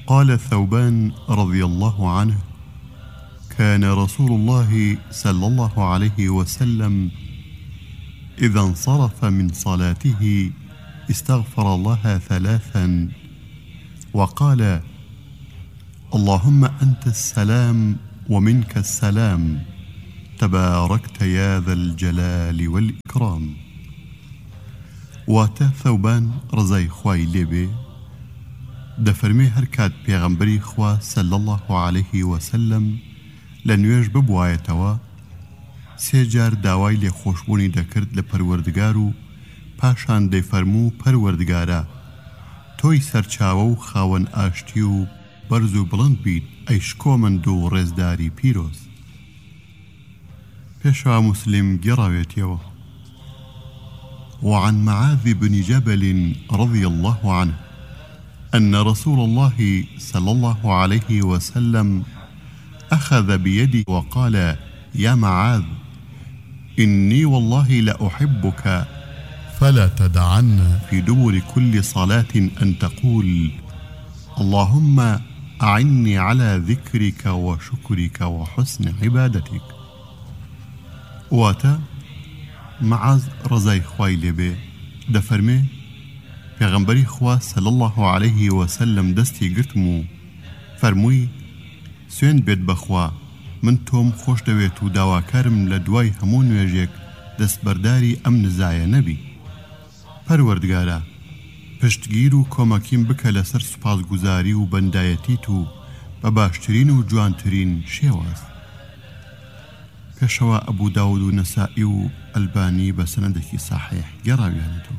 قال ثوبان رضي الله عنه: كان رسول الله صلى الله عليه وسلم إذا انصرف من صلاته استغفر الله 3 وقال: اللهم أنت السلام ومنك السلام تباركت يا ذا الجلال والإكرام. واتا ثوبان رضای خوای لێبێ دەفەرمێ هەر کات پێغەمبەری خوا صلی الله عليه وسلم لە نوێژ ببوایەتەوە 3 جار داوای لێخۆشبوونی دەکرد لە پەروەردگار و پاشان دەیفەرموو: پەروەردگارە، تۆی سەرچاوە و خاوەن ئاشتی و بەرز و بڵند بیت ئەی شکۆمەند و ڕێزداری پیرۆز. پێشەوا مسلم گێڕاوێتیەوە: وعن معاذ بن جبل رضي الله عنه أن رسول الله صلى الله عليه وسلم أخذ بيدي وقال: يا معاذ، إني والله لأحبك فلا تدعن في دبر كل صلاة أن تقول: اللهم أعني على ذكرك وشكرك وحسن عبادتك. واتا معاذ رضای خوای لێبێ دەفەرمێ پێغەمبەری خوا صلی الله عليه وسلم دەستی گرتم و فەرمووی: سوێند بێت بەخوا، من تۆم خۆش دەوێت و داواکارم لە دوای هەموو نوێژێک دەستبەرداری ئەم نزایە نەبی. پەروەردگارە، پشتگیر و کۆمەکیم بکە لەسەر سوپاسگوزاری و بەندایەتیت و بە باشترین و جوانترین شێواز. پێشەوە ئەبوو داود و نەسائی و ئەلبانی بە سەنەدێکی صحیح گەڕاویانەتەوە.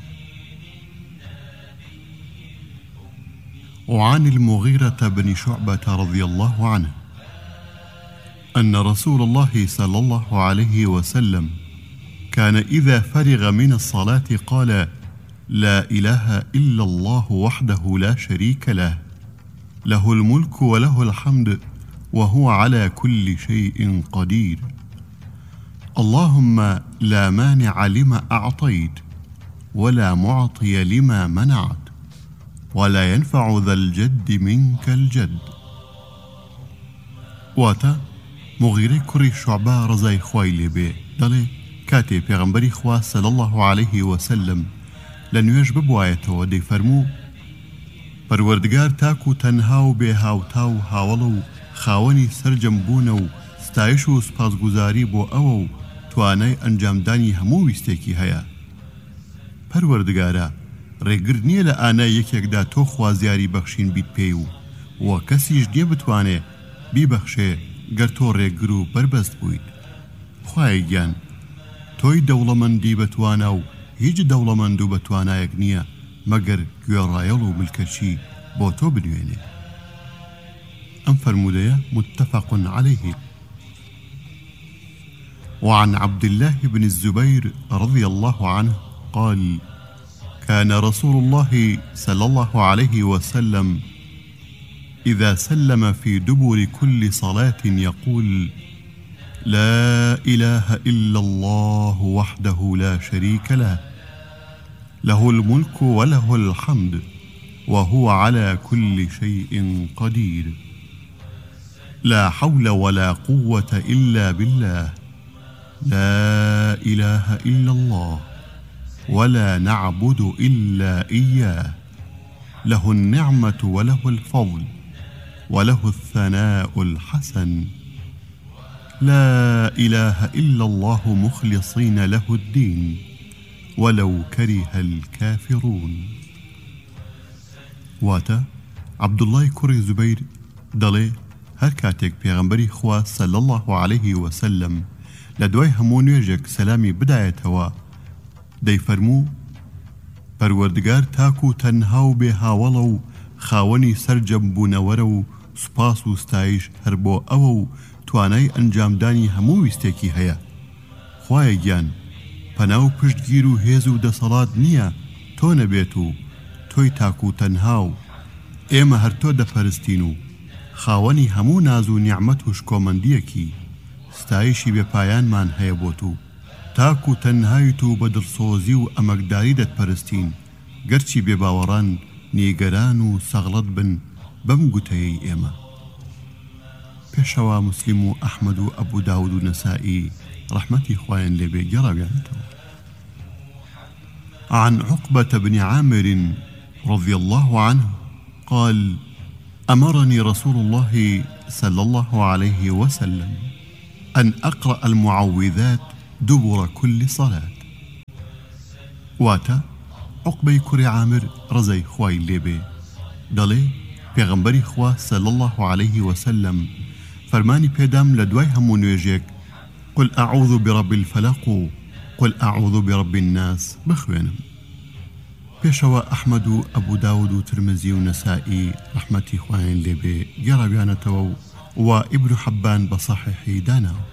وعن المغيرة بن شعبة رضي الله عنه أن رسول الله صلى الله عليه وسلم كان إذا فرغ من الصلاة قال: لا إله إلا الله وحده لا شريك له، له الملك وله الحمد وهو على كل شيء قدير، اللهم لا مانع لما أعطيت ولا معطي لما منعت ولا ينفع ذا الجد منك الجد. واتا مغیرەی کوڕی شوعبە ڕزای خوای لێبێ دەڵێ کاتێ پێغەمبەری خوا صلی الله عليه وسلم لە نوێژ ببوایەتەوە دەیفەرموو: پەروەردگار تاک و تەنها و بێ هاوتا و هاوڵە و خاوەنی سەرجەم بوونە و ستایش و سپاسگوزاری بۆ ئەوە و توانای ئەنجامدانی هەموو ویستێکی هەیە. پەروەردگارە، ڕێگر نییە لە ئانای یەکێکدا تۆ خوازیاری بەخشین بیت پێی و کەسیش نییە بتوانێ بیبەخشێ گەر تۆ ڕێگر و بربەست بوویت. خوای گیان، تۆی دەوڵەمەندی بەتوانە و هیچ دەوڵەمەند و بەتوانایەک نییە مەگەر گوێڕایەڵ و ملکەچی بۆ تۆ بنوێنێ. ئەم فەرمودەیە متفق عليه. وعن عبد الله بن الزبير رضي الله عنه قال: كان رسول الله صلى الله عليه وسلم إذا سلم في دبر كل صلاة يقول: لا إله إلا الله وحده لا شريك له، له الملك وله الحمد وهو على كل شيء قدير، لا حول ولا قوة إلا بالله، لا إله إلا الله ولا نعبد إلا إياه، له النعمة وله الفضل وله الثناء الحسن، لا إله إلا الله مخلصين له الدين ولو كره الكافرون. واتا عبد الله كري زبير دەڵێ هەر کاتێک پێغەمبەری خوا صلی الله عليه وسلم لە دوای هەموو نوێژێک سەلامی بدایەتەوە دەیفەرموو: پەروەردگار تاک و تەنها و بێ هاوڵە و خاوەنی سەرجەم بوونەوەرە و سوپاس و ستایش هەر بۆ ئەوە و توانای ئەنجامدانی هەموو ویستێکی هەیە. خوایە گیان، پەنا و پشتگیر و هێز و دەسەڵات نییە تۆ نەبێت و تۆی تاک و تەنها و ئێمە هەر تۆ دەپەرستین و خاوەنی هەموو ناز و نیعمەت و شکۆمەندیەکی ستایشی بێپایانمان هەیە بۆ تو. تاک و تەنهایت و بە دڵسۆزی و ئەمەکداری دەتپەرستین، گەرچی بێباوەڕان نیگەران و سەغڵەت بن بەم گوتەیەی ئێمە. پێشەوە مسلم و ئەحمەد و ئەبوو داود و نەسائی ڕەحمەتی خوایان لێبێ گەڕاویانەتەوە. عن عقبة بن عامر رضي الله عنه قال: أمرني رسول الله صلى الله عليه وسلم أن أقرأ المعوذات دبر كل صلاة. واتا عقبة كري عامر رزي خواي ليبي دلي پیغمبری خوا صلى الله عليه وسلم فرماني پێدام لە دوای هەموو نوێژێک قل أعوذ برب الفلق قل أعوذ برب الناس بخوێنم. پێشەوە ئەحمەد و ئەبوو داود و ترمزی و نەسائی ڕەحمەتی خوایان لێبێ گەڕاویانەتەوە و ئیبن حەبان بصحيحی داناوە.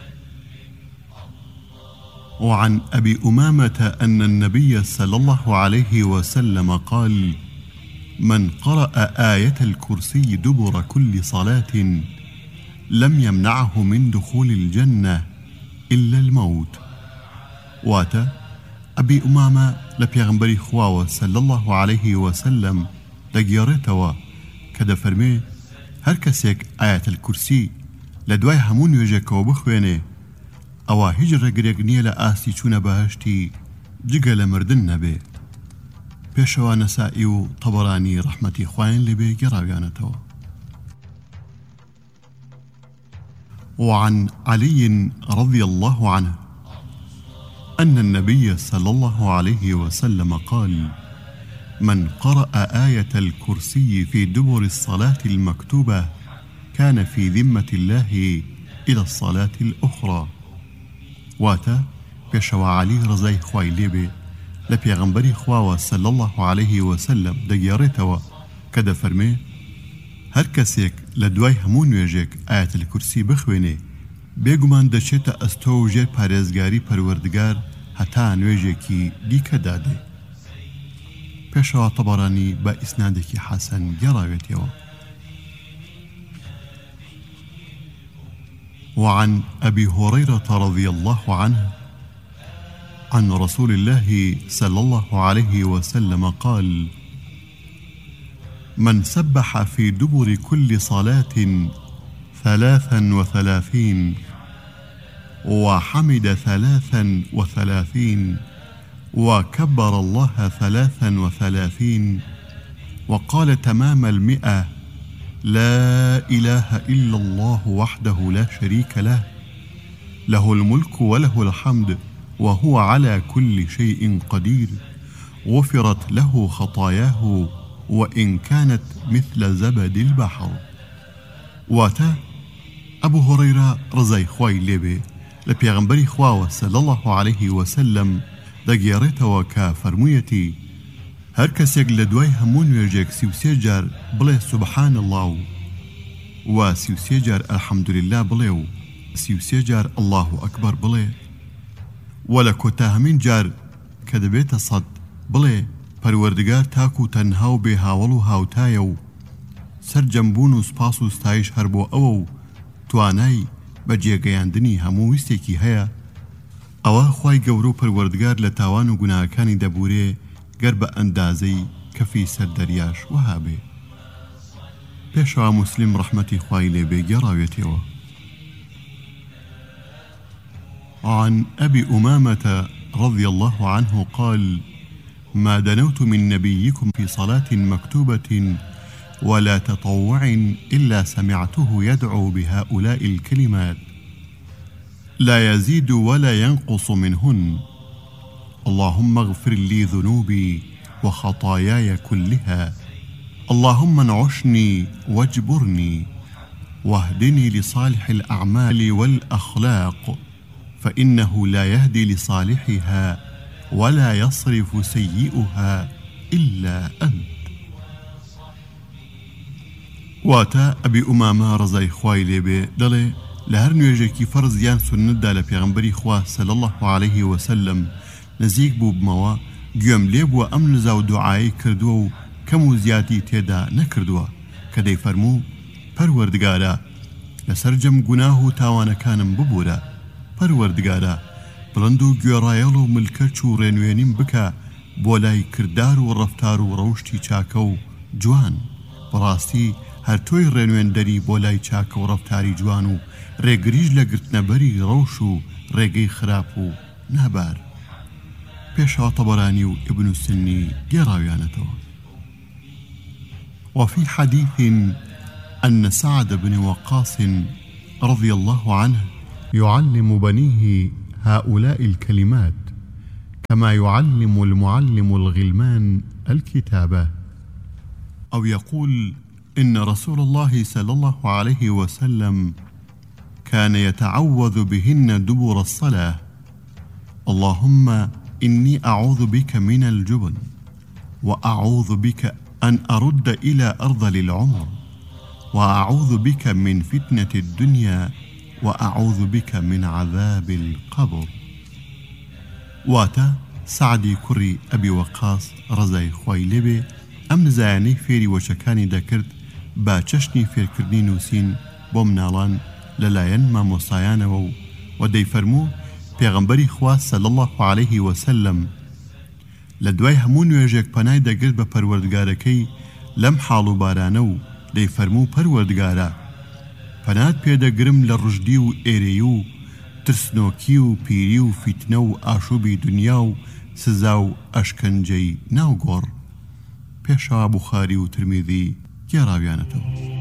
وعن أبي أمامة أن النبي صلى الله عليه وسلم قال: من قرأ آية الكرسي دبر كل صلاة لم يمنعه من دخول الجنة إلا الموت. واتا أبي أمامة لبيغمبري خواوة صلى الله عليه وسلم دقيارتوا كده فرمي هر كسيك آية الكرسي لدواي همون يجيكو بخويني أوا هجر قريقنية لآسي چون بهشتي جگە لە مردن نەبێ. پێشەوە نەسائی و طەبەرانی ڕەحمەتی خوایان لێبێ گەڕاویانەتەوە. وعن علي رضي الله عنه أن النبي صلى الله عليه وسلم قال: من قرأ آية الكرسي في دبر الصلاة المكتوبة كان في ذمة الله إلى الصلاة الأخرى. واتا پێشەوە علی ڕزای خوای لێبێ لە پێغەمبەری خواوە صلی الله عليه وسلم دەگێڕێتەوە کە دەفەرمێ هەر کەسێک لە دوای هەموو نوێژێک ئایەتل کورسی بخوێنێ بێگومان دەچێتە ئەستۆ و ژێر پارێزگاری پەروەردگار هەتا نوێژێکی دیکەدا دێ. پێشەوە طەبەرانی بە ئیسنادێکی حەسەن گێڕاوێتەوە. وعن أبي هريرة رضي الله عنه عن رسول الله صلى الله عليه وسلم قال: من سبح في دبر كل صلاة 33 وحمد 33 وكبر الله 33 وقال تمام 100 لا إله إلا الله وحده لا شريك له له الملك وله الحمد وهو على كل شيء قدير غفرت له خطاياه وإن كانت مثل زبد البحر. واتا أبو هريرة رضي خوای لێبێ لە پێغەمبەری خواوە صلی الله عليه وسلم دەگێڕێتەوە کە فەرموویەتی هەر کەسێک لە دوای هەموو نوێژێک 33 جار بڵێ سبحان الله و 33 جار الحەمدولله بڵێ و 33 جار الله ئەکبەر بڵێ و لە کۆتاهەمین جار کە دەبێتە 100 بڵێ پەروەردگار تاک و تەنها و بێهاوڵ و هاوتایە و سەرجەمبوون و سپاس و ستایش هەر بۆ ئەوە و توانای بە جێگەیاندنی هەموو ویستێکی هەیە ئەوە خوای گەورە و پەروەردگار لە تاوان و گوناهەکانی دەبورێ گەر بە ئەندازەی کەفی سەر دەریاش وها بێ. پێشەوە موسلیم ڕەحمەتی خوای لێبێ گێڕاوێتەوە. عن أبي أمامة رضي الله عنه قال: ما دنوت من نبيكم في صلاة مكتوبة ولا تطوع إلا سمعته يدعو بهؤلاء الكلمات لا يزيد ولا ينقص منهن: اللهم اغفر لي ذنوبي وخطاياي كلها، اللهم انعشني واجبرني واهدني لصالح الأعمال والأخلاق فإنه لا يهدي لصالحها ولا يصرف سيئها إلا أنت. واتا أبي أمامة رضي خوای لێبێ دەڵێ لە هەر نوێژێکی فەرز یان سونەتدا لە پێغەمبەری خوا صلی الله عليه وسلم نزیک بوو بمەوە گوێم لێ بووە ئەم نزا و دوعایی کردووە و کەم و زیاتی تێدا نەکردووە کە دەیفەرموو پەروەردگارە لەسەر جەم گوناه و تاوانەکانم ببوورە، پەروەردگارە بڵند و گوێڕایەڵ و ملکەچ و ڕێنوێنیم بکە بۆ لای کردار و ڕەفتار و ڕەوشتی چاکە و جوان، بەڕاستی هەر تۆی ڕێنوێندەری بۆ لای چاکە و ڕەفتاری جوان و ڕێگریش لە گرتنەبەری ڕەوش و ڕێگەی خراپ و نابار. پێشەوە طەبەرانی و ئیبن سنی گێڕاویانەتەوە. وفي حديث أن سعد بن وقاص رضي الله عنه يعلم بنيه هؤلاء الكلمات كما يعلم المعلم الغلمان الكتابة، أو يقول إن رسول الله صلى الله عليه وسلم كان يتعوذ بهن دبر الصلاة: اللهم إني أعوذ بك من الجبن، وأعوذ بك أن أرد إلى أرذل العمر، وأعوذ بك من فتنة الدنيا، وأعوذ بك من عذاب القبر. واتا سعدی کوڕی ئەبی وەقاس ڕەزای خوای لێبێ ئەم نزایانەی فێری وەشەکانی دەکرد با چەشنی فێرکردنی نووسین بۆ مناڵان لەلایەن مامۆستایانەوە و دەیفەرموو پێغەمبەری خوا صلی الله عليه وسلم لە دوای هەموو نوێژێک پەنای دەگرت بە پەروەردگارەکەی لەم حاڵ و بارانە و دەیفەرموو پەروەردگارە پەنات پێدەگرم لە ڕژدی و ئێرەی و ترسنۆکی و پیری و فیتنە و ئاشوبی دنیا و سزا و ئەشکەنجەی ناوگۆڕ. پێشەوە بوخاری و ترمیذی گێڕاویانەتەوە.